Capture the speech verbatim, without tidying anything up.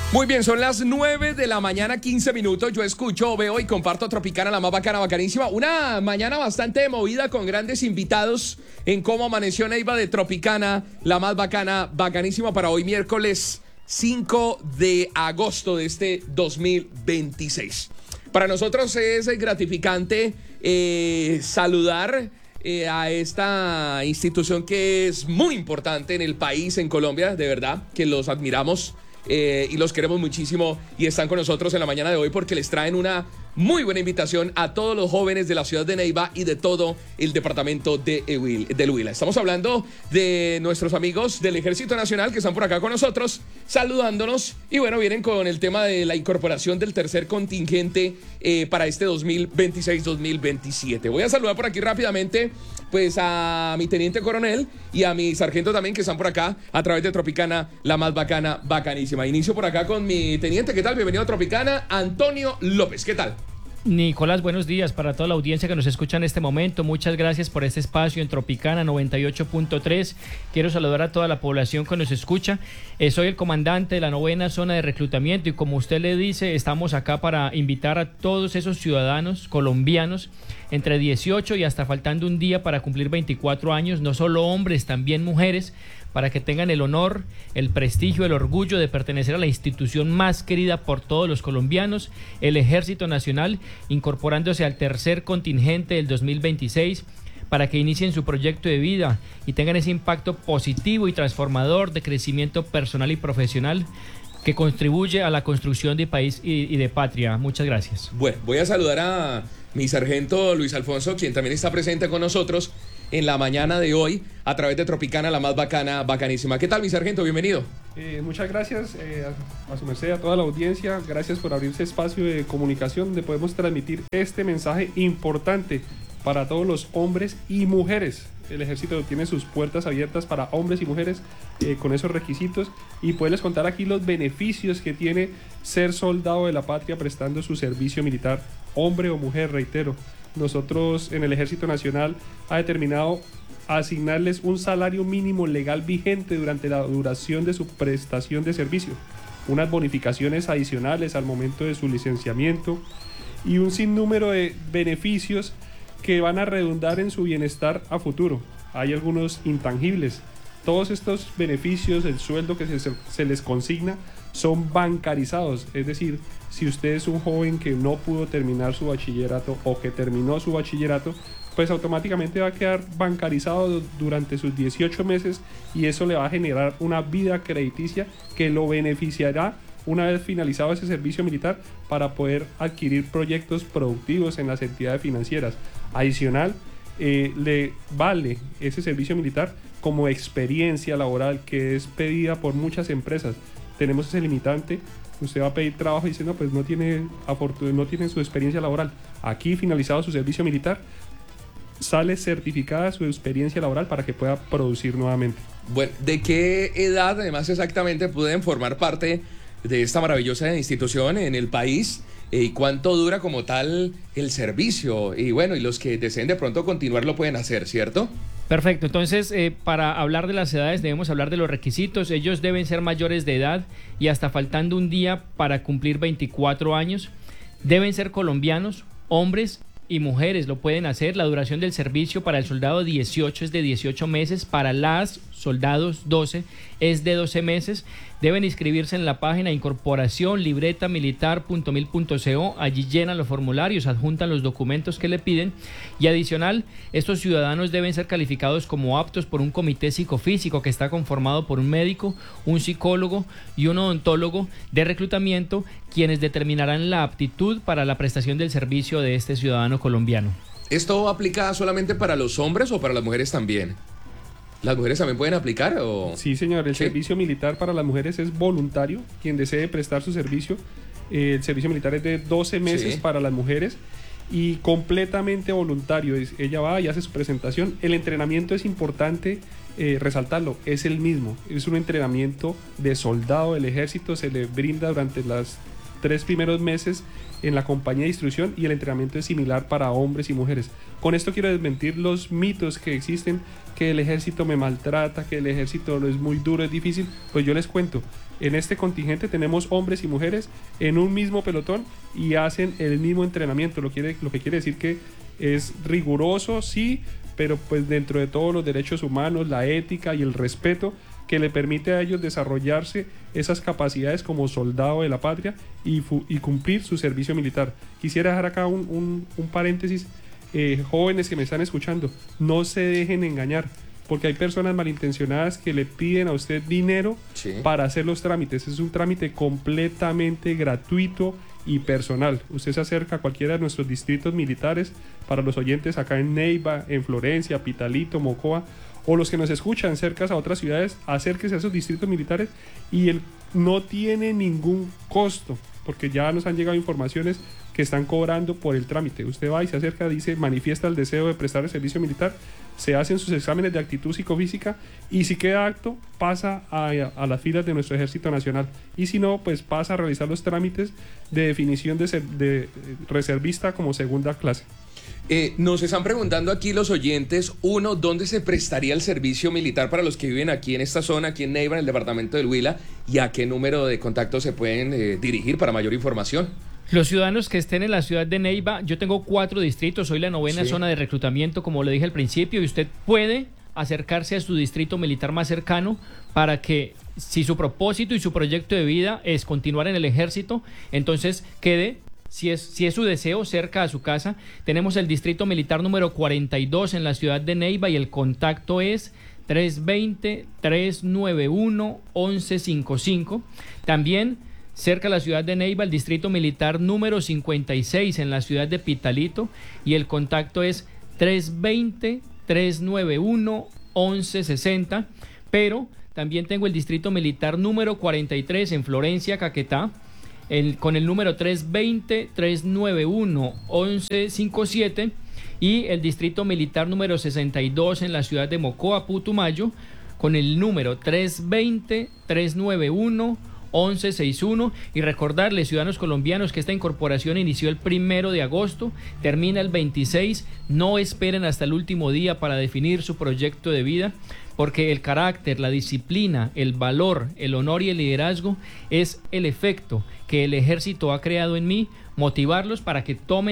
Muy bien, son las nueve de la mañana, quince minutos. Yo escucho, veo y comparto Tropicana, la más bacana, bacanísima. Una mañana bastante movida con grandes invitados en cómo amaneció Neiva de Tropicana, la más bacana, bacanísima para hoy miércoles cinco de agosto de este dos mil veintiséis. Para nosotros es gratificante eh, saludar eh, a esta institución que es muy importante en el país, en Colombia, de verdad, que los admiramos. Eh, y los queremos muchísimo y están con nosotros en la mañana de hoy porque les traen una muy buena invitación a todos los jóvenes de la ciudad de Neiva y de todo el departamento de del Huila. Estamos hablando de nuestros amigos del Ejército Nacional que están por acá con nosotros, saludándonos y bueno, vienen con el tema de la incorporación del tercer contingente eh, para este dos mil veintiséis dos mil veintisiete. Voy a saludar por aquí rápidamente pues a mi teniente coronel y a mi sargento también que están por acá a través de Tropicana, la más bacana, bacanísima. Inicio por acá con mi teniente, ¿qué tal? Bienvenido a Tropicana, Antonio López, ¿qué tal? Nicolás, buenos días para toda la audiencia que nos escucha en este momento. Muchas gracias por este espacio en Tropicana noventa y ocho punto tres. Quiero saludar a toda la población que nos escucha. Eh, soy el comandante de la novena zona de reclutamiento y como usted le dice, estamos acá para invitar a todos esos ciudadanos colombianos entre dieciocho y hasta faltando un día para cumplir veinticuatro años, no solo hombres, también mujeres, para que tengan el honor, el prestigio, el orgullo de pertenecer a la institución más querida por todos los colombianos, el Ejército Nacional, incorporándose al tercer contingente del dos mil veintiséis, para que inicien su proyecto de vida y tengan ese impacto positivo y transformador de crecimiento personal y profesional que contribuye a la construcción de país y, y de patria. Muchas gracias. Bueno, voy a saludar a mi sargento Luis Alfonso, quien también está presente con nosotros en la mañana de hoy a través de Tropicana, la más bacana, bacanísima. ¿Qué tal, mi sargento? Bienvenido. Eh, muchas gracias eh, a, a su merced, a toda la audiencia. Gracias por abrirse espacio de comunicación donde podemos transmitir este mensaje importante para todos los hombres y mujeres. El ejército tiene sus puertas abiertas para hombres y mujeres eh, con esos requisitos y poderles contar aquí los beneficios que tiene ser soldado de la patria prestando su servicio militar, hombre o mujer, reitero. Nosotros en el Ejército Nacional ha determinado asignarles un salario mínimo legal vigente durante la duración de su prestación de servicio, unas bonificaciones adicionales al momento de su licenciamiento y un sinnúmero de beneficios que van a redundar en su bienestar a futuro. Hay algunos intangibles. Todos estos beneficios, el sueldo que se, se les consigna, son bancarizados, es decir, si usted es un joven que no pudo terminar su bachillerato o que terminó su bachillerato, pues automáticamente va a quedar bancarizado durante sus dieciocho meses y eso le va a generar una vida crediticia que lo beneficiará una vez finalizado ese servicio militar para poder adquirir proyectos productivos en las entidades financieras. Adicional, eh, le vale ese servicio militar como experiencia laboral que es pedida por muchas empresas. Tenemos ese limitante. Usted va a pedir trabajo y dice, no, pues no tiene, no tiene su experiencia laboral. Aquí, finalizado su servicio militar, sale certificada su experiencia laboral para que pueda producir nuevamente. Bueno, ¿de qué edad, además, exactamente pueden formar parte de esta maravillosa institución en el país? ¿Y cuánto dura como tal el servicio? Y bueno, y los que deseen de pronto continuar lo pueden hacer, ¿cierto? Perfecto, entonces eh, para hablar de las edades debemos hablar de los requisitos. Ellos deben ser mayores de edad y hasta faltando un día para cumplir veinticuatro años. Deben ser colombianos, hombres y mujeres lo pueden hacer. La duración del servicio para el soldado dieciocho es de dieciocho meses, para las soldados doce es de doce meses. Deben inscribirse en la página incorporación libreta militar punto mil punto co. Allí llenan los formularios, adjuntan los documentos que le piden y adicional, estos ciudadanos deben ser calificados como aptos por un comité psicofísico que está conformado por un médico, un psicólogo y un odontólogo de reclutamiento, quienes determinarán la aptitud para la prestación del servicio de este ciudadano colombiano. ¿Esto aplica solamente para los hombres o para las mujeres también? ¿Las mujeres también pueden aplicar? O... Sí, señor. El ¿Sí? servicio militar para las mujeres es voluntario. Quien desee prestar su servicio, eh, el servicio militar es de doce meses sí. para las mujeres y completamente voluntario. Ella va y hace su presentación. El entrenamiento es importante eh, resaltarlo, es el mismo. Es un entrenamiento de soldado del ejército. Se le brinda durante los tres primeros meses en la compañía de instrucción y el entrenamiento es similar para hombres y mujeres. Con esto quiero desmentir los mitos que existen, que el ejército me maltrata, que el ejército es muy duro, es difícil. Pues yo les cuento, En este contingente tenemos hombres y mujeres en un mismo pelotón y hacen el mismo entrenamiento, lo, quiere, lo que quiere decir que es riguroso, sí, pero pues dentro de todos los derechos humanos, la ética y el respeto que le permite a ellos desarrollarse esas capacidades como soldado de la patria y, y cumplir su servicio militar. Quisiera dejar acá un, un, un paréntesis, eh, jóvenes que me están escuchando, no se dejen engañar, porque hay personas malintencionadas que le piden a usted dinero sí. para hacer los trámites. Es un trámite completamente gratuito y personal. Usted se acerca a cualquiera de nuestros distritos militares, para los oyentes acá en Neiva, en Florencia, Pitalito, Mocoa, o los que nos escuchan cerca a otras ciudades, acérquese a esos distritos militares y el, no tiene ningún costo, porque ya nos han llegado informaciones que están cobrando por el trámite. Usted va y se acerca, dice, manifiesta el deseo de prestar el servicio militar, se hacen sus exámenes de actitud psicofísica y si queda apto, pasa a, a las filas de nuestro Ejército Nacional. Y si no, pues pasa a realizar los trámites de definición de, ser, de reservista como segunda clase. Eh, nos están preguntando aquí los oyentes, uno, ¿dónde se prestaría el servicio militar para los que viven aquí en esta zona, aquí en Neiva, en el departamento del Huila, y a qué número de contacto se pueden eh, dirigir para mayor información? Los ciudadanos que estén en la ciudad de Neiva, yo tengo cuatro distritos, soy la novena sí. zona de reclutamiento, como le dije al principio, y usted puede acercarse a su distrito militar más cercano para que, si su propósito y su proyecto de vida es continuar en el ejército, entonces quede... Si es, si es su deseo, cerca a su casa. Tenemos el distrito militar número cuarenta y dos en la ciudad de Neiva y el contacto es tres dos cero, tres nueve uno, once cincuenta y cinco. También cerca a la ciudad de Neiva el distrito militar número cincuenta y seis en la ciudad de Pitalito y el contacto es tres dos cero, tres nueve uno, once sesenta. Pero también tengo el distrito militar número cuarenta y tres en Florencia, Caquetá, El, con el número tres dos cero, tres nueve uno, once cincuenta y siete y el distrito militar número sesenta y dos en la ciudad de Mocoa, Putumayo, con el número tres dos cero, tres nueve uno, once sesenta y uno. Y recordarles, ciudadanos colombianos, que esta incorporación inició el primero de agosto, termina el veintiséis, no esperen hasta el último día para definir su proyecto de vida, porque el carácter, la disciplina, el valor, el honor y el liderazgo es el efecto que el ejército ha creado en mí, motivarlos para que tomen